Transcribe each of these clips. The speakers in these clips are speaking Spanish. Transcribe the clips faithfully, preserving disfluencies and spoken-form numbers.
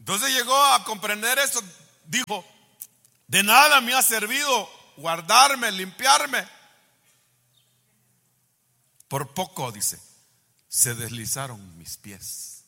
Entonces llegó a comprender eso. Dijo: de nada me ha servido guardarme, limpiarme. Por poco, dice, se deslizaron mis pies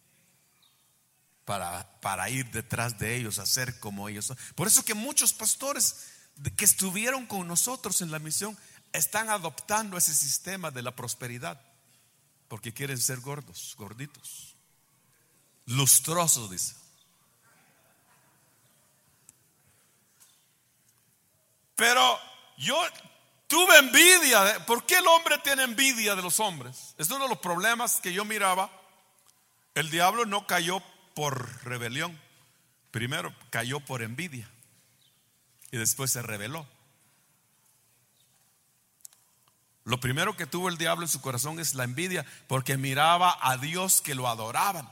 para, para ir detrás de ellos, a ser como ellos son. Por eso que muchos pastores que estuvieron con nosotros en la misión están adoptando ese sistema de la prosperidad, porque quieren ser gordos, gorditos, lustrosos, dice. Pero yo tuve envidia de, ¿por qué el hombre tiene envidia de los hombres? Es uno de los problemas que yo miraba. El diablo no cayó por rebelión, primero cayó por envidia y después se rebeló. Lo primero que tuvo el diablo en su corazón es la envidia, porque miraba a Dios que lo adoraban.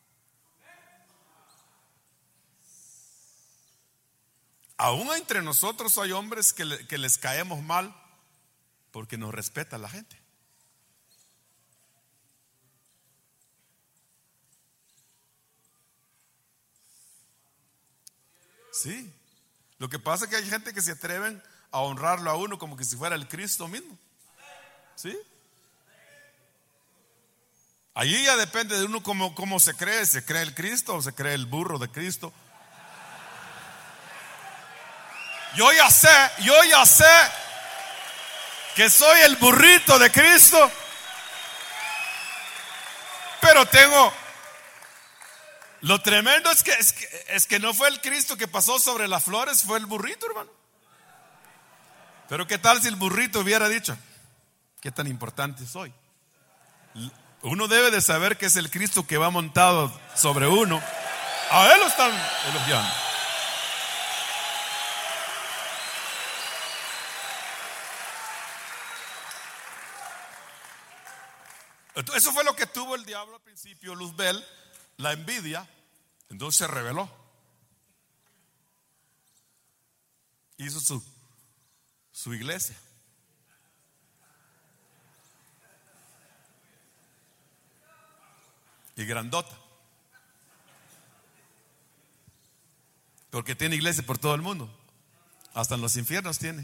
Aún entre nosotros hay hombres que, le, que les caemos mal porque nos respeta la gente. Sí. Lo que pasa es que hay gente que se atreven a honrarlo a uno como que si fuera el Cristo mismo. ¿Sí? Allí ya depende de uno cómo, cómo se cree. ¿Se cree el Cristo o se cree el burro de Cristo? Yo ya sé, yo ya sé que soy el burrito de Cristo, pero tengo, lo tremendo es que, es que es que no fue el Cristo que pasó sobre las flores, fue el burrito, hermano. Pero qué tal si el burrito hubiera dicho: qué tan importante soy. Uno debe de saber que es el Cristo que va montado sobre uno. A él lo están elogiando. Eso fue lo que tuvo el diablo al principio, Luzbel, la envidia. Entonces se rebeló. Hizo su, su iglesia. Y grandota. Porque tiene iglesia por todo el mundo. Hasta en los infiernos tiene.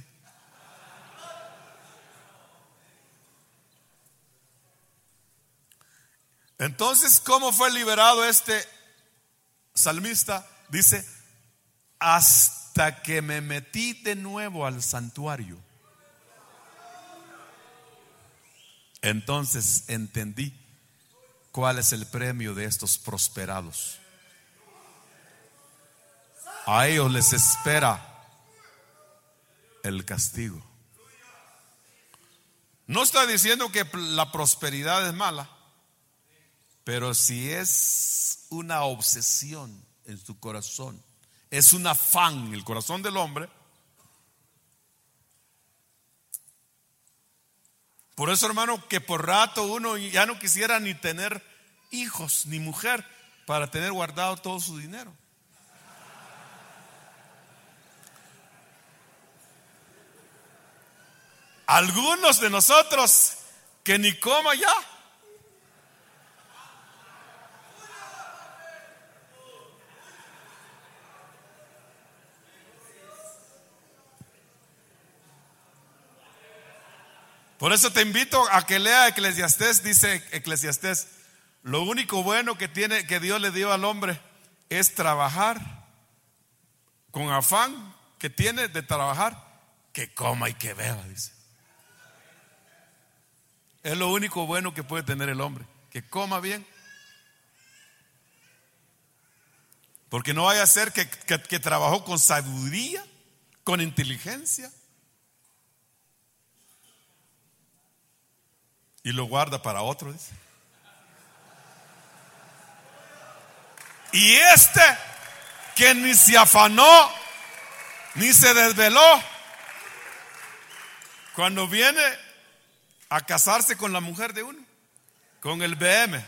Entonces, ¿cómo fue liberado este salmista? Dice: hasta que me metí de nuevo al santuario, entonces entendí cuál es el premio de estos prosperados. A ellos les espera el castigo. No está diciendo que la prosperidad es mala, pero si es una obsesión en su corazón, es un afán en el corazón del hombre. Por eso, hermano, que por rato uno ya no quisiera ni tener hijos ni mujer para tener guardado todo su dinero. Algunos de nosotros que ni coma ya. Por eso te invito a que lea Eclesiastés. Dice Eclesiastés: lo único bueno que tiene, que Dios le dio al hombre, es trabajar con afán que tiene de trabajar, que coma y que beba, dice. Es lo único bueno que puede tener el hombre, que coma bien. Porque no vaya a ser que, que, que trabajó con sabiduría, con inteligencia, y lo guarda para otro, dice. Y este que ni se afanó ni se desveló, cuando viene a casarse con la mujer de uno, con el B M,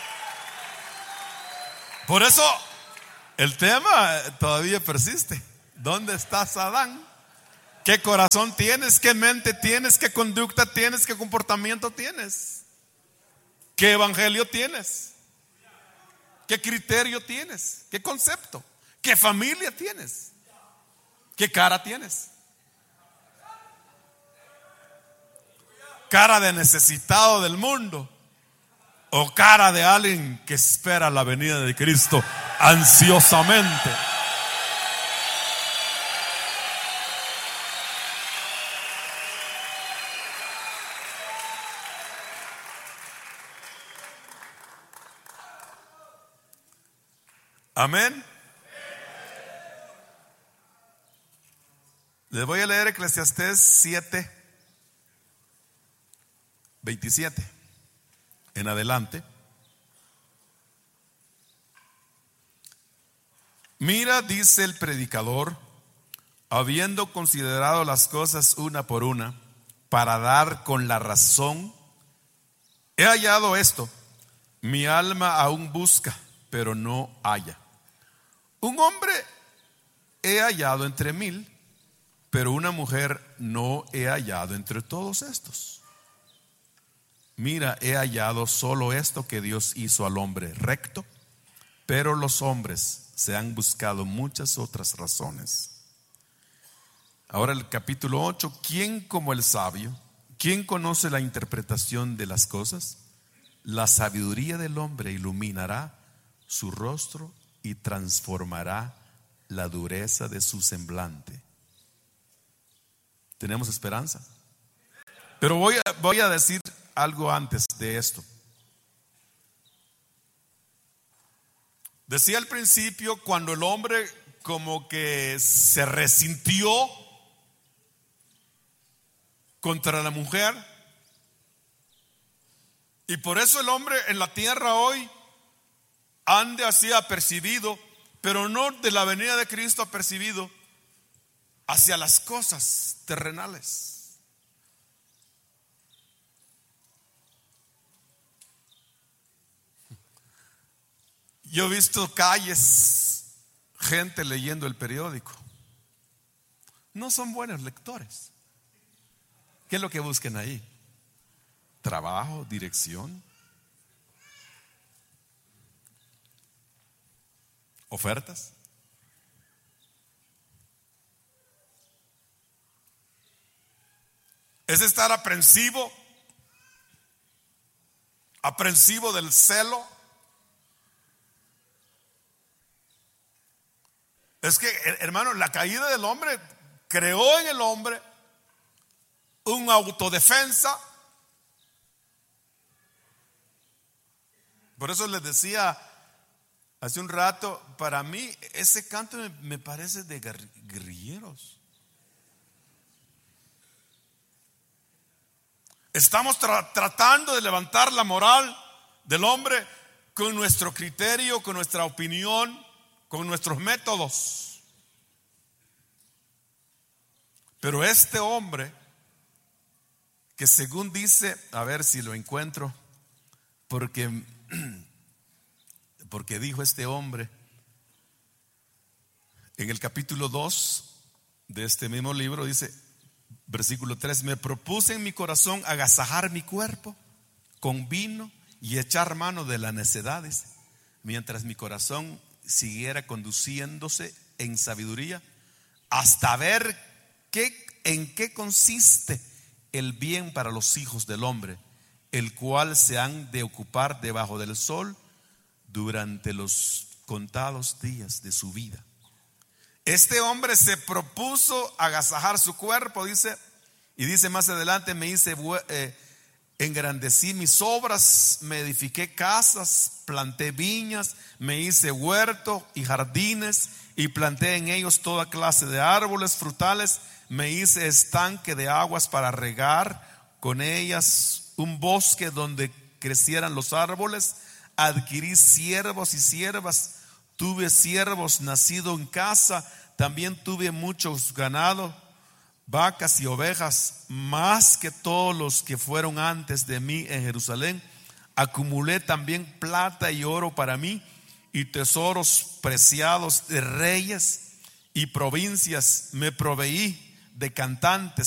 por eso el tema todavía persiste. ¿Dónde estás, Adán? ¿Qué corazón tienes? ¿Qué mente tienes? ¿Qué conducta tienes? ¿Qué comportamiento tienes? ¿Qué evangelio tienes? ¿Qué criterio tienes? ¿Qué concepto? ¿Qué familia tienes? ¿Qué cara tienes? ¿Cara de necesitado del mundo o cara de alguien que espera la venida de Cristo ansiosamente? Amén. Les voy a leer Eclesiastés siete, veintisiete en adelante. Mira, dice el predicador, habiendo considerado las cosas una por una, para dar con la razón, he hallado esto, mi alma aún busca, pero no halla. Un hombre he hallado entre mil, pero una mujer no he hallado entre todos estos. Mira, he hallado solo esto, que Dios hizo al hombre recto, pero los hombres se han buscado muchas otras razones. Ahora el capítulo ocho, ¿quién como el sabio? ¿Quién conoce la interpretación de las cosas? La sabiduría del hombre iluminará su rostro y transformará la dureza de su semblante. ¿Tenemos esperanza? Pero voy a, voy a decir algo antes de esto. Decía al principio, cuando el hombre como que se resintió contra la mujer, y por eso el hombre en la tierra hoy ande así apercibido, pero no de la venida de Cristo apercibido hacia las cosas terrenales. Yo he visto calles, gente leyendo el periódico. No son buenos lectores. ¿Qué es lo que busquen ahí? Trabajo, dirección, ofertas. Es estar aprensivo, aprensivo del celo. Es que, hermano, la caída del hombre creó en el hombre una autodefensa. Por eso les decía hace un rato, para mí ese canto me, me parece de guerrilleros. Estamos tra- tratando de levantar la moral del hombre con nuestro criterio, con nuestra opinión, con nuestros métodos. Pero este hombre, que según dice, a ver si lo encuentro, porque, porque dijo este hombre en el capítulo dos de este mismo libro, dice, versículo tres, me propuse en mi corazón agasajar mi cuerpo con vino y echar mano de la necedad, dice, mientras mi corazón siguiera conduciéndose en sabiduría, hasta ver qué, en qué consiste el bien para los hijos del hombre, el cual se han de ocupar debajo del sol durante los contados días de su vida. Este hombre se propuso agasajar su cuerpo, dice, y dice más adelante, me hice eh, engrandecí mis obras, me edifiqué casas, planté viñas, me hice huerto y jardines y planté en ellos toda clase de árboles frutales, me hice estanque de aguas para regar con ellas un bosque donde crecieran los árboles, adquirí siervos y siervas, tuve siervos nacido en casa, también tuve muchos ganados, vacas y ovejas, más que todos los que fueron antes de mí en Jerusalén. Acumulé también plata y oro para mí y tesoros preciados de reyes y provincias me proveí de cantantes